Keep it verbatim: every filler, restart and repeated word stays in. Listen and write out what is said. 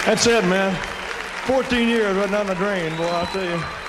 That's it, man. fourteen years right down the drain, boy, I'll tell you.